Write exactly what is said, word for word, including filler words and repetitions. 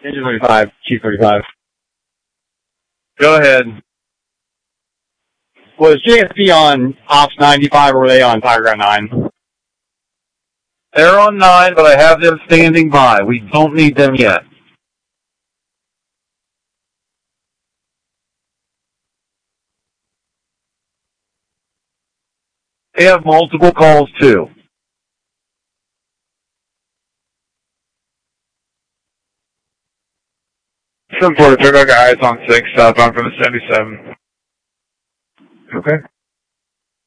Engine thirty-five, Chief thirty-five. Go ahead. Was J S P on Ops ninety-five or were they on Tiger Ground nine? They're on nine, but I have them standing by. We don't need them yet. They have multiple calls, too. seven forty-three, I got eyes on six, southbound from the seventy-seven. Okay.